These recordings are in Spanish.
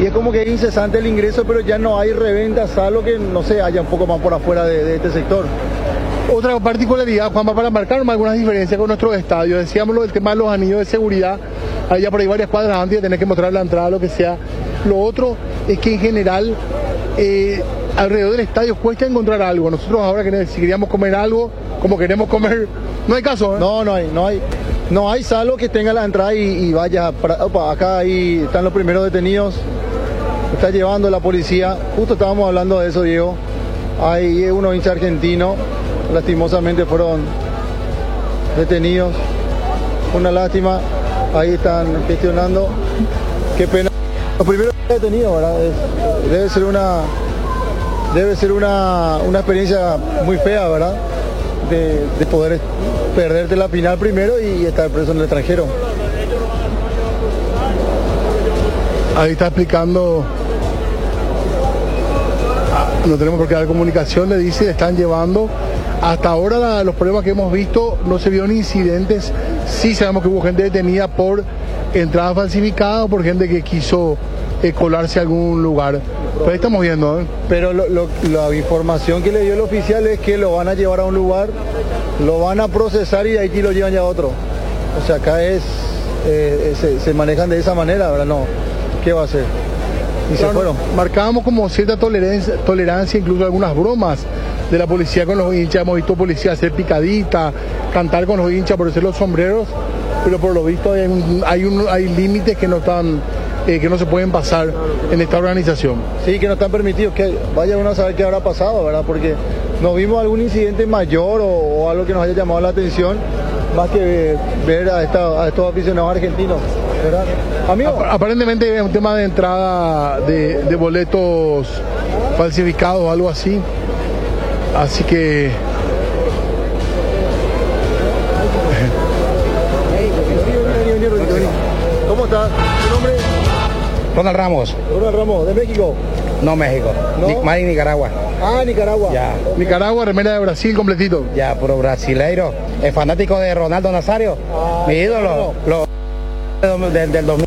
y es como que es incesante el ingreso, pero ya no hay reventa, salvo que, no sé, haya un poco más por afuera de este sector. Otra particularidad, Juanma, para marcar algunas diferencias con nuestros estadios, decíamos el tema de los anillos de seguridad, había por ahí varias cuadras antes de tener que mostrar la entrada, lo que sea. Lo otro es que en general, alrededor del estadio cuesta encontrar algo. Nosotros ahora si queríamos comer algo, como queremos comer, no hay caso, ¿eh? No hay salvo que tenga la entrada y vaya, acá ahí están los primeros detenidos, está llevando la policía, justo estábamos hablando de eso, Diego, hay unos hinchas argentinos, lastimosamente fueron detenidos, una lástima, ahí están gestionando, qué pena. Los primeros detenidos, ¿verdad? Debe ser una experiencia muy fea, ¿verdad? De poder perderte la final primero y estar preso en el extranjero. Ahí está explicando, no tenemos por qué dar comunicación, le dice, están llevando. Hasta ahora los problemas que hemos visto no se vio ni incidentes, sí sabemos que hubo gente detenida por entradas falsificadas o por gente que quiso colarse a algún lugar. Pero ahí estamos viendo, ¿eh? Pero la información que le dio el oficial es que lo van a llevar a un lugar, lo van a procesar y de aquí lo llevan ya a otro. O sea, acá se manejan de esa manera, ¿verdad? No, ¿qué va a hacer? Y claro, se fueron. Marcábamos como cierta tolerancia, incluso algunas bromas de la policía con los hinchas. Hemos visto policía hacer picadita, cantar con los hinchas, por hacer los sombreros, pero por lo visto hay límites que no están, que no se pueden pasar en esta organización. Sí, que no están permitidos, que vaya uno a saber qué habrá pasado, ¿verdad? Porque no vimos algún incidente mayor o algo que nos haya llamado la atención, más que ver a estos aficionados argentinos, ¿verdad? Amigo. Aparentemente es un tema de entrada de boletos falsificados o algo así. Así que... ¿Cómo estás? ¿Tu nombre? Ronald Ramos. Ronald Ramos, ¿de México? No, México. ¿No? Más de Nicaragua. Ah, Nicaragua. Ya. Nicaragua, remera de Brasil completito. Ya, puro brasileiro. El fanático de Ronaldo Nazario. Mi ídolo. Del 2000.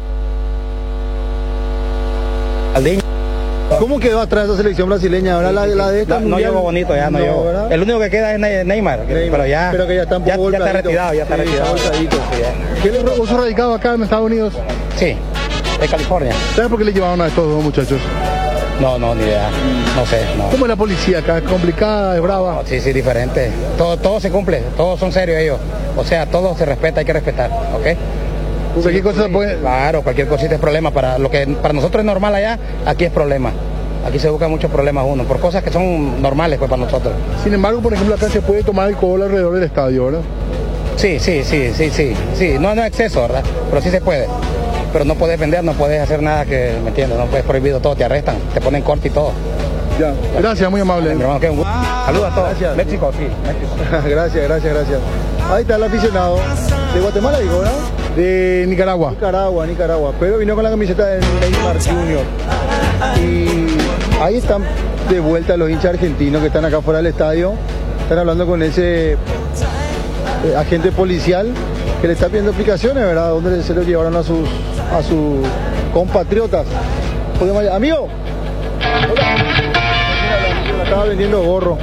¿Cómo quedó atrás esa selección brasileña? Ahora la de esta no llevo bonito, ya no llevo. ¿Verdad? El único que queda es Neymar. Pero ya que ya está un poco está retirado, ya está retirado. ¿Qué le puso radicado acá en Estados Unidos? Sí, de California. ¿Sabes por qué le llevaron a estos dos muchachos? No, ni idea. No sé. No. ¿Cómo es la policía acá? ¿Es complicada? ¿Es brava? No, sí, diferente. Todo se cumple. Todos son serios ellos. O sea, todo se respeta, hay que respetar. ¿Ok? Cualquier cosa puede... Claro, cualquier cosita es problema. Para lo que para nosotros es normal allá, aquí es problema. Aquí se buscan muchos problemas uno, por cosas que son normales pues para nosotros. Sin embargo, por ejemplo, acá se puede tomar alcohol alrededor del estadio, ¿verdad? Sí. No es exceso, ¿verdad? Pero sí se puede. Pero no puedes vender, no puedes hacer nada que, ¿me entiendes? No puedes prohibido todo, te arrestan, te ponen corte y todo. Ya, gracias, muy amable. Mi hermano, que un gusto. Saludos a todos. Gracias. México, sí, México. Gracias. Ahí está el aficionado de Guatemala, digo, ¿verdad? De Nicaragua. Nicaragua, pero vino con la camiseta de Neymar Jr. Y ahí están de vuelta los hinchas argentinos que están acá fuera del estadio. Están hablando con ese agente policial que le está pidiendo explicaciones, ¿verdad? ¿Dónde se lo llevaron a sus compatriotas? Amigo, hola. Estaba vendiendo gorro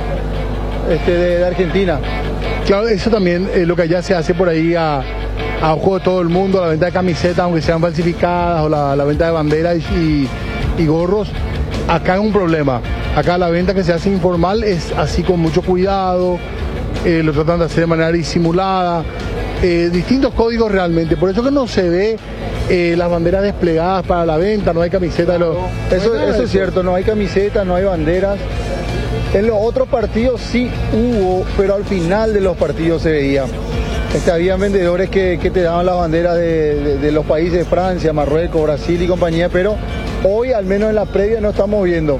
de Argentina. Claro, eso también es lo que allá se hace por ahí a ojo de todo el mundo, la venta de camisetas, aunque sean falsificadas, o la venta de banderas y gorros. Acá es un problema. Acá la venta que se hace informal es así con mucho cuidado, lo tratan de hacer de manera disimulada, distintos códigos realmente. Por eso que no se ve las banderas desplegadas para la venta, no hay camisetas. Eso es cierto, no hay camisetas, no hay banderas. En los otros partidos sí hubo, pero al final de los partidos se veía. Habían vendedores que te daban las banderas de los países de Francia, Marruecos, Brasil y compañía, pero hoy, al menos en la previa, no estamos viendo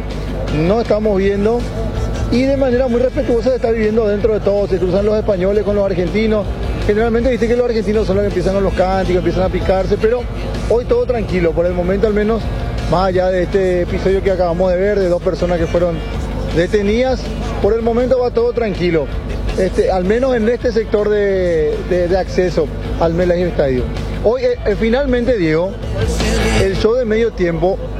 y de manera muy respetuosa se está viviendo dentro de todo. Se cruzan los españoles con los argentinos. Generalmente viste que los argentinos son los que empiezan con los cánticos, empiezan a picarse, pero hoy todo tranquilo, por el momento al menos, más allá de este episodio que acabamos de ver, de dos personas que fueron detenidas, por el momento va todo tranquilo. Al menos en este sector de acceso al MetLife Stadium. Hoy, finalmente, Diego, el show de medio tiempo